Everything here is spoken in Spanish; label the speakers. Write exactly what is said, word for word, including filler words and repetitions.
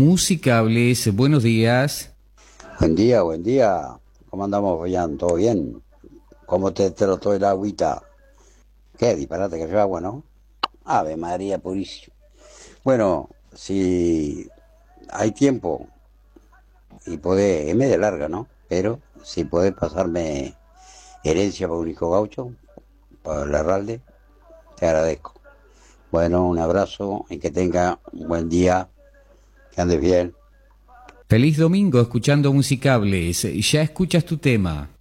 Speaker 1: Musicables. Buenos días.
Speaker 2: Buen día, buen día. ¿Cómo andamos, Boyan? ¿Todo bien? ¿Cómo te trató el agüita? Qué disparate que yo agua, ¿no? Ave María Purísima. Bueno, si hay tiempo y podés, es media larga, ¿no? Pero si podés pasarme herencia para un hijo gaucho, para el Herralde, te agradezco. Bueno, un abrazo y que tenga un buen día, que andes bien.
Speaker 1: Feliz domingo escuchando Musicables. Ya escuchas tu tema.